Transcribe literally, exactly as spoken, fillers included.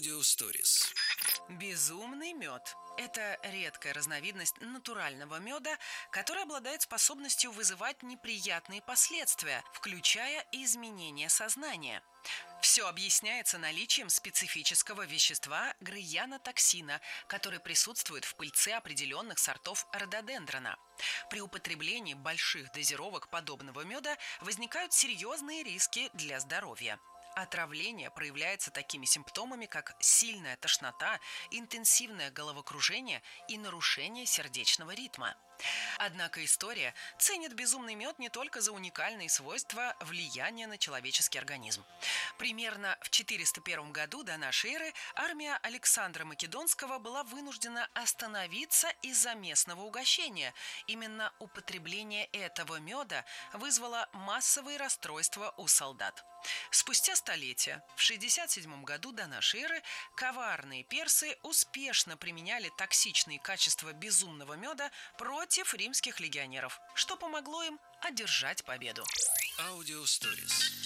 Аудиосторис. Безумный мед – это редкая разновидность натурального меда, который обладает способностью вызывать неприятные последствия, включая изменение сознания. Все объясняется наличием специфического вещества грейянотоксина, который присутствует в пыльце определенных сортов рододендрона. При употреблении больших дозировок подобного меда возникают серьезные риски для здоровья. Отравление проявляется такими симптомами, как сильная тошнота, интенсивное головокружение и нарушение сердечного ритма. Однако история ценит безумный мед не только за уникальные свойства влияния на человеческий организм. Примерно в четыреста первом году до нашей эры армия Александра Македонского была вынуждена остановиться из-за местного угощения. Именно употребление этого меда вызвало массовые расстройства у солдат. Спустя столетия, в шестьдесят седьмом году до нашей эры, коварные персы успешно применяли токсичные качества безумного меда против римских легионеров, что помогло им одержать победу. Аудиосторис.